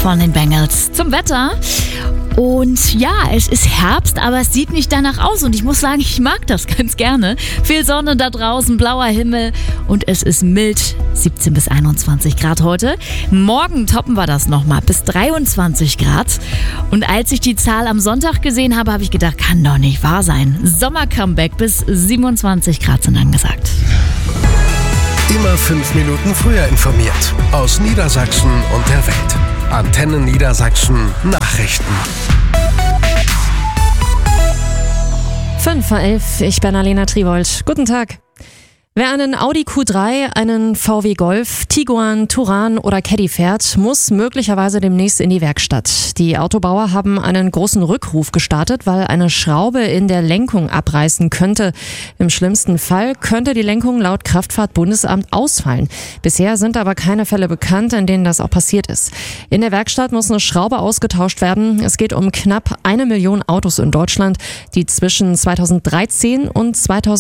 von den Bengals. Zum Wetter. Und ja, es ist Herbst, aber es sieht nicht danach aus. Und ich muss sagen, ich mag das ganz gerne. Viel Sonne da draußen, blauer Himmel und es ist mild. 17 bis 21 Grad heute. Morgen toppen wir das nochmal bis 23 Grad. Und als ich die Zahl am Sonntag gesehen habe, habe ich gedacht, kann doch nicht wahr sein. Sommer-Comeback bis 27 Grad sind angesagt. Immer 5 Minuten früher informiert. Aus Niedersachsen und der Welt. Antenne Niedersachsen Nachrichten. 5:11 Uhr, ich bin Alena Triwold. Guten Tag. Wer einen Audi Q3, einen VW Golf, Tiguan, Touran oder Caddy fährt, muss möglicherweise demnächst in die Werkstatt. Die Autobauer haben einen großen Rückruf gestartet, weil eine Schraube in der Lenkung abreißen könnte. Im schlimmsten Fall könnte die Lenkung laut Kraftfahrtbundesamt ausfallen. Bisher sind aber keine Fälle bekannt, in denen das auch passiert ist. In der Werkstatt muss eine Schraube ausgetauscht werden. Es geht um knapp 1 Million Autos in Deutschland, die zwischen 2013 und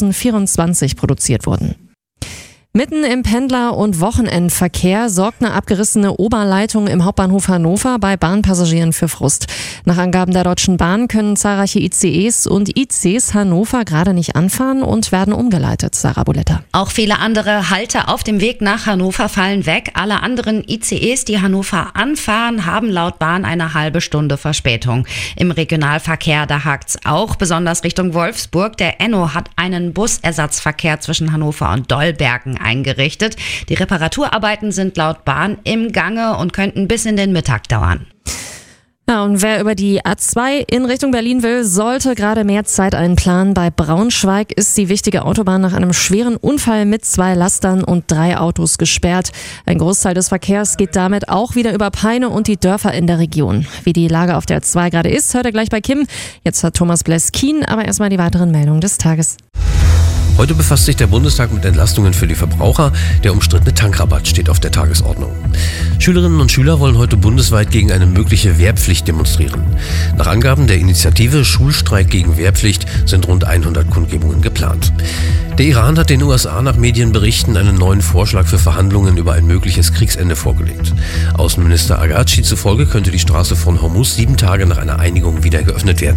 2024 produziert wurden. Mitten im Pendler- und Wochenendverkehr sorgt eine abgerissene Oberleitung im Hauptbahnhof Hannover bei Bahnpassagieren für Frust. Nach Angaben der Deutschen Bahn können zahlreiche ICEs und ICs Hannover gerade nicht anfahren und werden umgeleitet. Sarah Boletta. Auch viele andere Halter auf dem Weg nach Hannover fallen weg. Alle anderen ICEs, die Hannover anfahren, haben laut Bahn eine halbe Stunde Verspätung. Im Regionalverkehr, da hakt's auch, besonders Richtung Wolfsburg. Der Enno hat einen Busersatzverkehr zwischen Hannover und Dollbergen eingerichtet. Die Reparaturarbeiten sind laut Bahn im Gange und könnten bis in den Mittag dauern. Ja, und wer über die A2 in Richtung Berlin will, sollte gerade mehr Zeit einplanen. Bei Braunschweig ist die wichtige Autobahn nach einem schweren Unfall mit 2 Lastern und 3 Autos gesperrt. Ein Großteil des Verkehrs geht damit auch wieder über Peine und die Dörfer in der Region. Wie die Lage auf der A2 gerade ist, hört ihr gleich bei Kim. Jetzt hat Thomas Bleskin, aber erstmal die weiteren Meldungen des Tages. Heute befasst sich der Bundestag mit Entlastungen für die Verbraucher. Der umstrittene Tankrabatt steht auf der Tagesordnung. Schülerinnen und Schüler wollen heute bundesweit gegen eine mögliche Wehrpflicht demonstrieren. Nach Angaben der Initiative Schulstreik gegen Wehrpflicht sind rund 100 Kundgebungen geplant. Der Iran hat den USA nach Medienberichten einen neuen Vorschlag für Verhandlungen über ein mögliches Kriegsende vorgelegt. Außenminister Agaci zufolge könnte die Straße von Hormuz 7 Tage nach einer Einigung wieder geöffnet werden.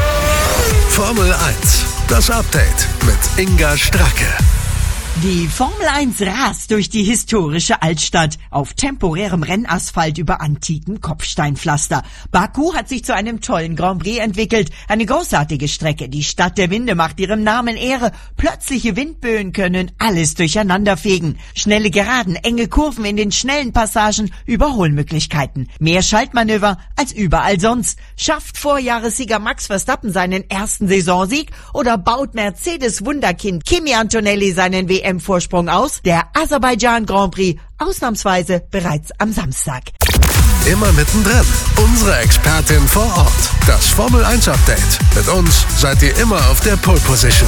Formel 1, das Update mit Inga Stracke. Die Formel 1 rast durch die historische Altstadt auf temporärem Rennasphalt über antiken Kopfsteinpflaster. Baku hat sich zu einem tollen Grand Prix entwickelt. Eine großartige Strecke. Die Stadt der Winde macht ihrem Namen Ehre. Plötzliche Windböen können alles durcheinanderfegen. Schnelle Geraden, enge Kurven in den schnellen Passagen, Überholmöglichkeiten. Mehr Schaltmanöver als überall sonst. Schafft Vorjahressieger Max Verstappen seinen ersten Saisonsieg oder baut Mercedes-Wunderkind Kimi Antonelli seinen WM-Vorsprung aus? Der Aserbaidschan Grand Prix ausnahmsweise bereits am Samstag. Immer mittendrin. Unsere Expertin vor Ort. Das Formel 1 Update. Mit uns seid ihr immer auf der Pole Position.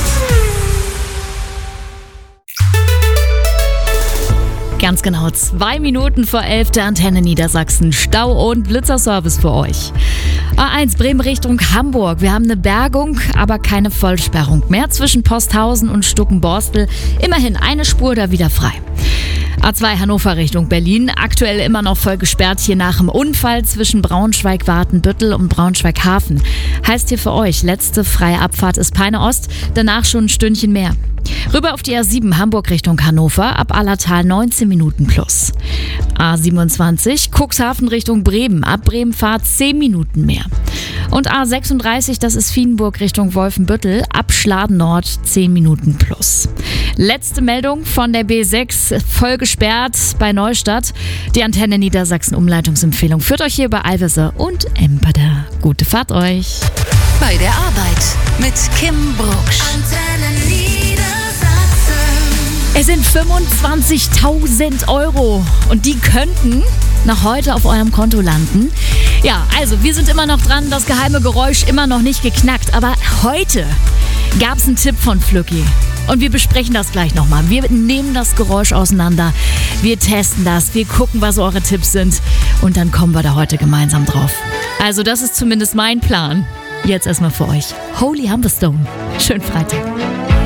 Ganz genau, 2 Minuten vor 11 der Antenne Niedersachsen. Stau- und Blitzerservice für euch. A1 Bremen Richtung Hamburg. Wir haben eine Bergung, aber keine Vollsperrung mehr zwischen Posthausen und Stuckenborstel. Immerhin eine Spur da wieder frei. A2 Hannover Richtung Berlin. Aktuell immer noch voll gesperrt hier nach dem Unfall zwischen Braunschweig-Watenbüttel und Braunschweig-Hafen. Heißt hier für euch, letzte freie Abfahrt ist Peine Ost, danach schon ein Stündchen mehr. Rüber auf die A7 Hamburg Richtung Hannover, ab Allertal 19 Minuten plus. A27 Cuxhaven Richtung Bremen, ab Bremenfahrt 10 Minuten mehr. Und A36, das ist Vienburg Richtung Wolfenbüttel, ab Schladen Nord 10 Minuten plus. Letzte Meldung von der B6, voll gesperrt bei Neustadt. Die Antenne Niedersachsen Umleitungsempfehlung führt euch hier bei Alvese und Empeder. Gute Fahrt euch. Bei der Arbeit mit Kim Brucksch. Antenne Niedersachsen. Es sind 25.000 Euro und die könnten nach heute auf eurem Konto landen. Ja, also wir sind immer noch dran, das geheime Geräusch immer noch nicht geknackt. Aber heute gab es einen Tipp von Flücki. Und wir besprechen das gleich nochmal. Wir nehmen das Geräusch auseinander, wir testen das, wir gucken, was eure Tipps sind. Und dann kommen wir da heute gemeinsam drauf. Also das ist zumindest mein Plan. Jetzt erstmal für euch. Holy Humberstone. Schönen Freitag.